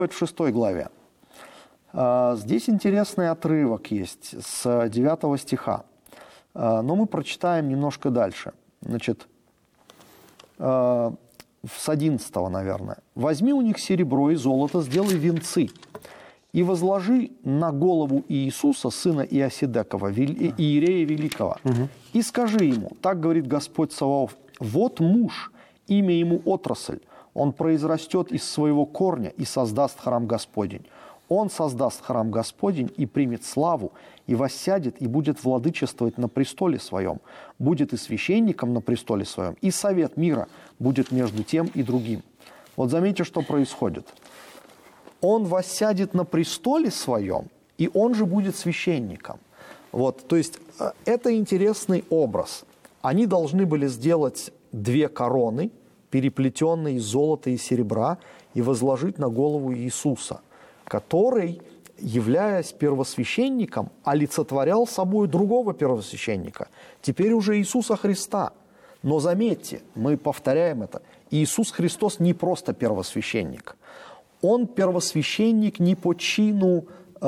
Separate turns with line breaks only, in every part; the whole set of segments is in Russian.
в 6 главе. Здесь интересный отрывок есть с 9 стиха. Но мы прочитаем немножко дальше. Значит, с 11, наверное. «Возьми у них серебро и золото, сделай венцы, и возложи на голову Иисуса, сына Иосидекова, иерея великого, и скажи ему, так говорит Господь Саваоф, вот муж, имя ему отрасль, он произрастет из своего корня и создаст храм Господень. Он создаст храм Господень и примет славу, и воссядет, и будет владычествовать на престоле своем, будет и священником на престоле своем, и совет мира будет между тем и другим». Вот заметьте, что происходит. Он воссядет на престоле своем, и он же будет священником. Вот, то есть это интересный образ. Они должны были сделать 2 короны, переплетенные из золота и серебра, и возложить на голову Иисуса, который, являясь первосвященником, олицетворял собой другого первосвященника, теперь уже Иисуса Христа. Но заметьте, мы повторяем это, Иисус Христос не просто первосвященник. Он первосвященник не по чину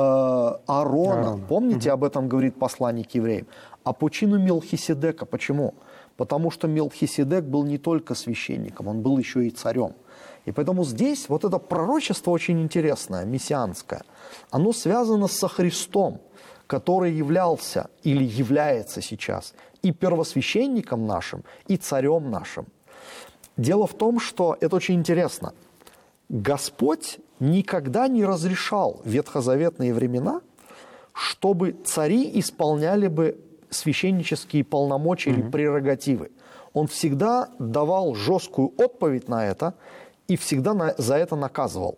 Аарона. Помните, об этом говорит послание к евреям? А по чину Мелхиседека. Почему? Потому что Мелхиседек был не только священником, он был еще и царем. И поэтому здесь вот это пророчество очень интересное, мессианское. Оно связано со Христом, который являлся или является сейчас и первосвященником нашим, и царем нашим. Дело в том, что это очень интересно. Господь никогда не разрешал в ветхозаветные времена, чтобы цари исполняли бы священнические полномочия или прерогативы. Он всегда давал жесткую отповедь на это и всегда за это наказывал.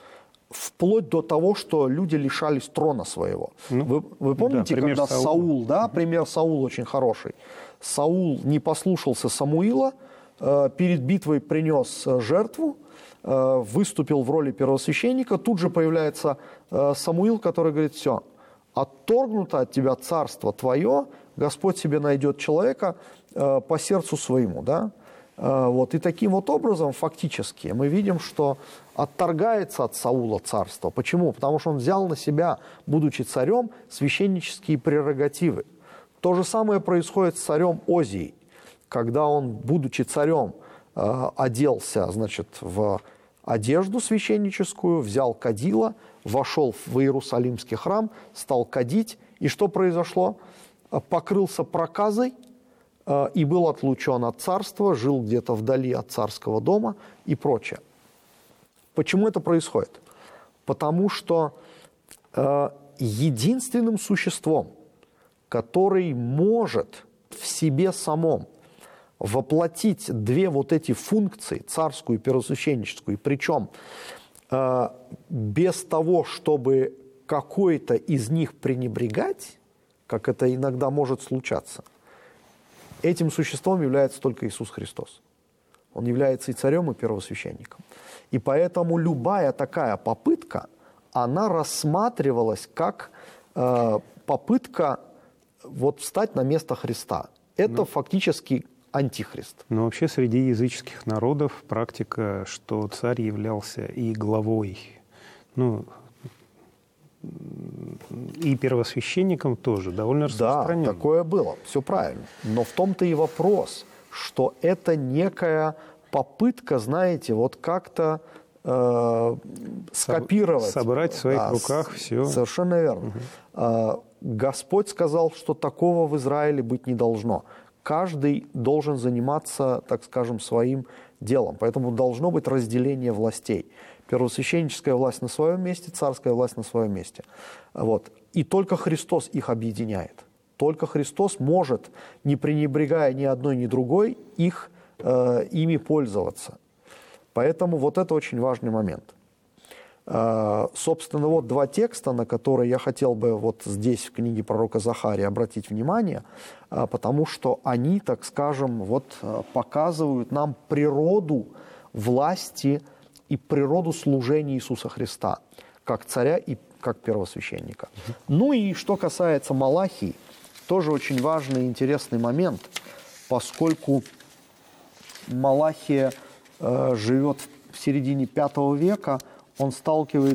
Вплоть до того, что люди лишались трона своего. Вы помните, да, когда Саул, да, пример Саула очень хороший. Саул не послушался Самуила, перед битвой принес жертву, выступил в роли первосвященника, тут же появляется Самуил, который говорит: все, отторгнуто от тебя царство твое, Господь себе найдет человека по сердцу своему, да? Вот. И таким вот образом, фактически, мы видим, что отторгается от Саула царство. Почему? Потому что он взял на себя, будучи царем, священнические прерогативы. То же самое происходит с царем Озией, когда он, будучи царем, оделся, значит, в одежду священническую, взял кадило, вошел в Иерусалимский храм, стал кадить. И что произошло? Покрылся проказой и был отлучен от царства, жил где-то вдали от царского дома и прочее. Почему это происходит? Потому что единственным существом, который может в себе самом воплотить 2 вот эти функции, царскую и первосвященническую, причем без того, чтобы какой-то из них пренебрегать, как это иногда может случаться, этим существом является только Иисус Христос. Он является и царем, и первосвященником. И поэтому любая такая попытка, она рассматривалась как попытка вот встать на место Христа. Это фактически антихрист.
Но вообще среди языческих народов практика, что царь являлся и главой, и первосвященником тоже довольно распространено.
Да, такое было, все правильно. Но в том-то и вопрос, что это некая попытка, знаете, вот как-то скопировать.
Собрать в своих руках все.
Совершенно верно. Господь сказал, что такого в Израиле быть не должно. Каждый должен заниматься, так скажем, своим делом. Поэтому должно быть разделение властей. Первосвященническая власть на своем месте, царская власть на своем месте. Вот. И только Христос их объединяет. Только Христос может, не пренебрегая ни одной, ни другой, ими пользоваться. Поэтому вот это очень важный момент. Собственно, вот 2 текста, на которые я хотел бы вот здесь в книге пророка Захария обратить внимание, потому что они, так скажем, вот показывают нам природу власти и природу служения Иисуса Христа, как царя и как первосвященника. Ну и что касается Малахии, тоже очень важный и интересный момент, поскольку Малахия живет в середине V века, он сталкивается